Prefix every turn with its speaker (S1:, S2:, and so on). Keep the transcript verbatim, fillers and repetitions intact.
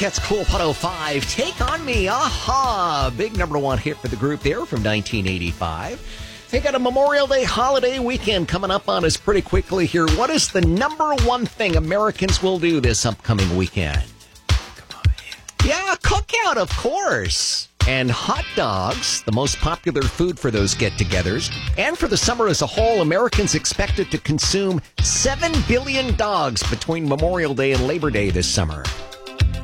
S1: Cats Cool one oh five, Take On Me, aha! Big number one hit for the group there from nineteen eighty-five. They got a Memorial Day holiday weekend coming up on us pretty quickly here. What is the number one thing Americans will do this upcoming weekend? Come on, yeah. Yeah, cookout, of course. And hot dogs, the most popular food for those get-togethers. And for the summer as a whole, Americans expected to consume seven billion dogs between Memorial Day and Labor Day this summer.